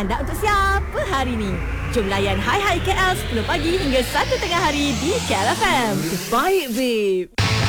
anda untuk siapa hari ni? Jom layan Hai Hai KL 10 pagi hingga 1 tengah hari di KL FM. Baik, babe.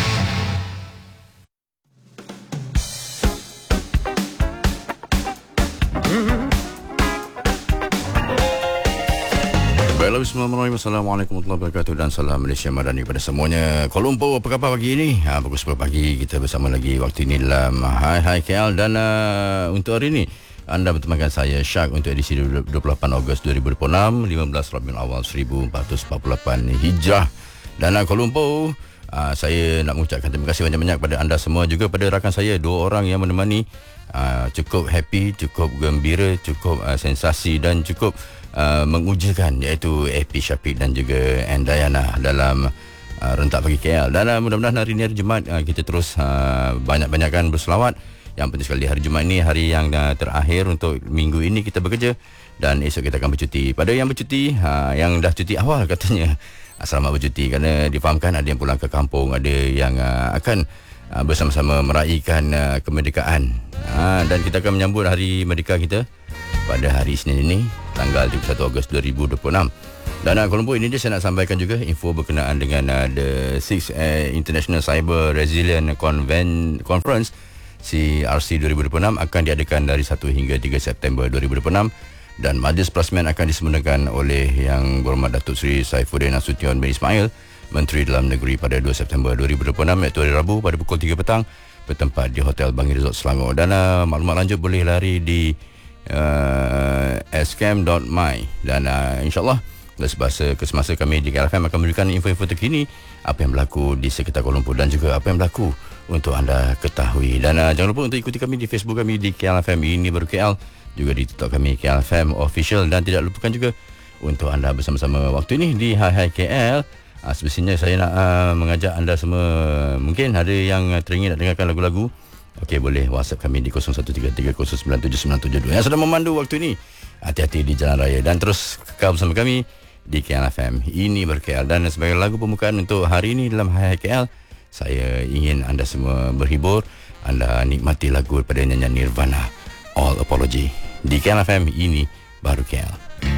Bismillahirrahmanirrahim. Assalamualaikum warahmatullahi wabarakatuh dan salam Malaysia Madani kepada semuanya. Kuala Lumpur, apa khabar pagi ini? Pukul 10 pagi kita bersama lagi waktu ini dalam Hai Hai KL. Dan untuk hari ini anda bertemankan saya Syak untuk edisi 28 Ogos 2026, 15 Rabiul Awal 1448 Hijrah. Dan Kuala Lumpur, saya nak mengucapkan terima kasih banyak-banyak pada anda semua, juga pada rakan saya, 2 orang yang menemani. Cukup happy, cukup gembira, cukup sensasi dan cukup mengujakan, iaitu AP Syafiq dan juga Dayana dalam rentak pagi KL. Dan mudah-mudahan hari ini hari Jumaat kita terus banyak-banyakkan berselawat. Yang penting sekali hari Jumaat ini hari yang terakhir untuk minggu ini kita bekerja, dan esok kita akan bercuti. Pada yang bercuti, yang dah cuti awal katanya, selamat bercuti, kerana difahamkan ada yang pulang ke kampung, ada yang akan bersama-sama meraihkan kemerdekaan. Dan kita akan menyambut hari merdeka kita pada hari Isnin ini, tanggal 31 Ogos 2026. Dan Kuala Lumpur ini saya nak sampaikan juga info berkenaan dengan the 6th International Cyber Resilient Conference CRC 2026 akan diadakan dari 1 hingga 3 September 2026, dan majlis perasmian akan disemenangkan oleh Yang Berhormat Datuk Seri Saifuddin Nasution bin Ismail, Menteri Dalam Negeri, pada 2 September 2026, iaitu hari Rabu pada pukul 3 petang bertempat di Hotel Bangi Resort Selangor. Dan maklumat lanjut boleh lari di scam.my. Dan insyaAllah semasa kami di KLFM akan memberikan info-info terkini apa yang berlaku di sekitar Kuala Lumpur dan juga apa yang berlaku untuk anda ketahui. Dan jangan lupa untuk ikuti kami di Facebook kami di KLFM Ini Baru KL, juga di TikTok kami KLFM Official, dan tidak lupakan juga untuk anda bersama-sama waktu ini di Hai Hai KL. Semestinya saya nak mengajak anda semua, mungkin ada yang teringin nak dengarkan lagu-lagu, okey, boleh WhatsApp kami di 0133097972 yang sedang memandu waktu ini. Hati-hati di jalan raya dan terus kekal bersama kami di KLFM Ini Baru KL. Dan sebagai lagu pembukaan untuk hari ini dalam Hai Hai KL, saya ingin anda semua berhibur. Anda nikmati lagu daripada nyanyian Nirvana, All Apology, di KLFM Ini Baru KL.